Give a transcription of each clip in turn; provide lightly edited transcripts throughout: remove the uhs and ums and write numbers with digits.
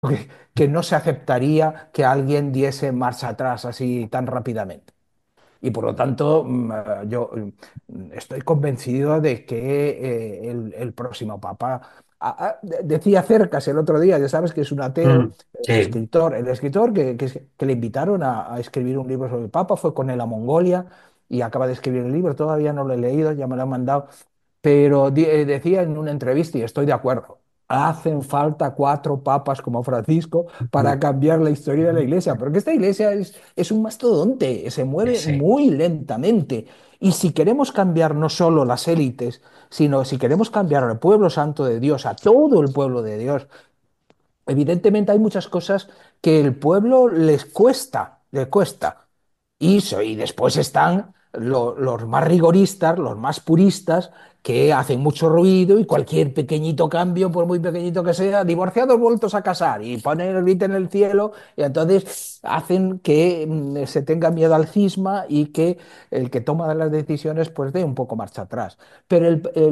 que no se aceptaría que alguien diese marcha atrás así tan rápidamente. Y por lo tanto, yo estoy convencido de que el próximo papa, decía Cercas el otro día, ya sabes que es un ateo, Mm, sí. el escritor que le invitaron a escribir un libro sobre el papa, fue con él a Mongolia y acaba de escribir el libro, todavía no lo he leído, ya me lo han mandado, pero decía en una entrevista, y estoy de acuerdo, hacen falta cuatro papas como Francisco Mm, para cambiar la historia de la iglesia, porque esta iglesia es un mastodonte, se mueve sí. muy lentamente. Y si queremos cambiar no solo las élites, sino si queremos cambiar al pueblo santo de Dios, a todo el pueblo de Dios, evidentemente hay muchas cosas que el pueblo les cuesta, le cuesta. Y después están los más rigoristas, los más puristas, que hacen mucho ruido y cualquier pequeñito cambio, por muy pequeñito que sea, divorciados vueltos a casar y ponen el grito en el cielo y entonces hacen que se tenga miedo al cisma y que el que toma las decisiones pues dé un poco marcha atrás. Pero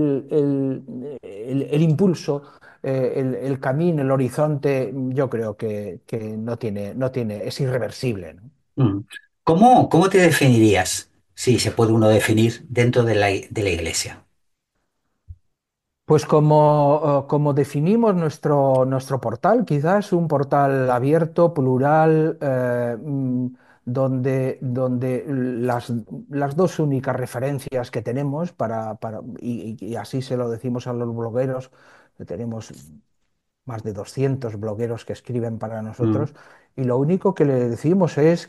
el impulso, el camino, el horizonte, yo creo que no tiene, es irreversible, ¿no? Mm. ¿Cómo te definirías, si se puede uno definir dentro de la iglesia? Pues como definimos nuestro portal, quizás un portal abierto, plural, donde las dos únicas referencias que tenemos y así se lo decimos a los blogueros, que tenemos más de 200 blogueros que escriben para Mm, nosotros, y lo único que le decimos es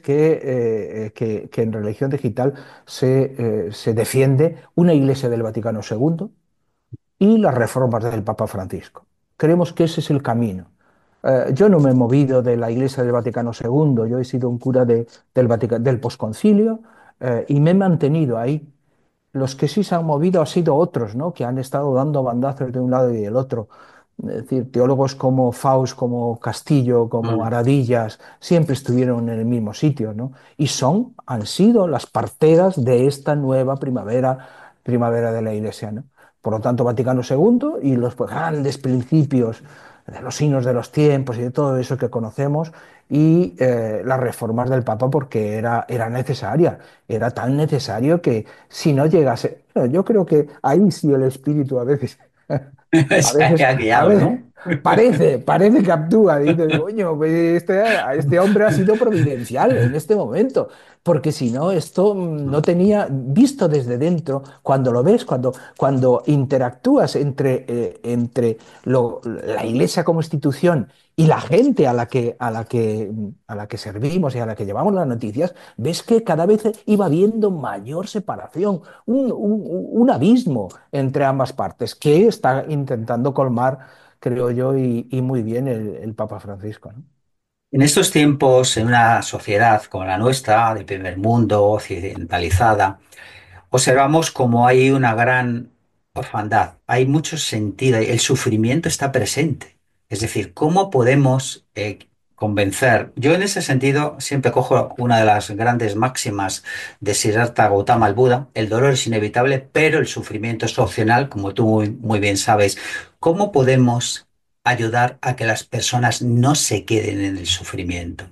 que en religión digital se defiende una iglesia del Vaticano II y las reformas del Papa Francisco. Creemos que ese es el camino. Yo no me he movido de la Iglesia del Vaticano II, yo he sido un cura del posconcilio, y me he mantenido ahí. Los que sí se han movido han sido otros, ¿no? Que han estado dando bandazos de un lado y del otro. Es decir, teólogos como Faust, como Castillo, como mm. Aradillas, siempre estuvieron en el mismo sitio, ¿no? Y han sido las parteras de esta nueva primavera de la Iglesia, ¿no? Por lo tanto, Vaticano II y los pues, grandes principios de los signos de los tiempos y de todo eso que conocemos, y las reformas del Papa porque era necesaria, era tan necesario que si no llegase, bueno, yo creo que ahí sí el espíritu a veces, a Se veces, ha a guiado, veces, ¿no? parece que actúa, dice, coño, pues este hombre ha sido providencial en este momento, porque si no, esto no tenía, visto desde dentro, cuando lo ves, cuando interactúas entre la Iglesia como institución y la gente a la que servimos y a la que llevamos las noticias, ves que cada vez iba habiendo mayor separación, un abismo entre ambas partes que está intentando colmar, creo yo, y muy bien el Papa Francisco, ¿no? En estos tiempos, en una sociedad como la nuestra, de primer mundo, occidentalizada, observamos como hay una gran orfandad, hay mucho sentido, el sufrimiento está presente. Es decir, ¿cómo podemos convencer? Yo en ese sentido siempre cojo una de las grandes máximas de Siddhartha Gautama, el Buda: el dolor es inevitable, pero el sufrimiento es opcional, como tú muy bien sabes. ¿Cómo podemos ayudar a que las personas no se queden en el sufrimiento?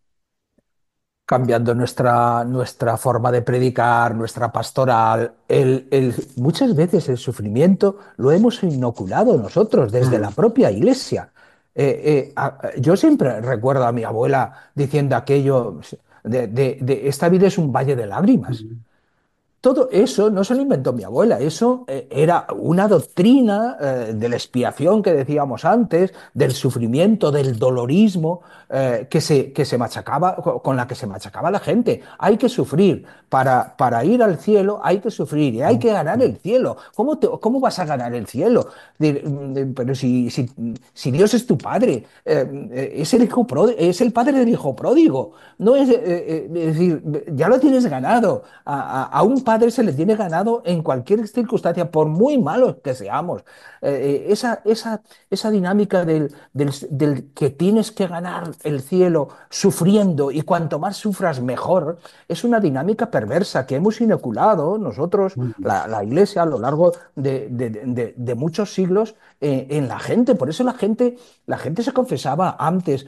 Cambiando nuestra forma de predicar, nuestra pastoral. Muchas veces el sufrimiento lo hemos inoculado nosotros desde la Mm, propia iglesia. Yo siempre recuerdo a mi abuela diciendo aquello de esta vida es un valle de lágrimas. mm, Todo eso no se lo inventó mi abuela, eso era una doctrina de la expiación que decíamos antes, del sufrimiento, del dolorismo, que se machacaba, con la que se machacaba la gente. Hay que sufrir, para ir al cielo hay que sufrir y hay que ganar mm. el cielo. ¿Cómo vas a ganar el cielo? Pero si Dios es tu padre, es el padre del hijo pródigo, no es decir, ya lo tienes ganado a un padre se le tiene ganado en cualquier circunstancia, por muy malos que seamos. Esa dinámica del que tienes que ganar el cielo sufriendo y cuanto más sufras mejor, es una dinámica perversa que hemos inoculado nosotros, Mm. la Iglesia, a lo largo de muchos siglos en la gente. Por eso la gente se confesaba antes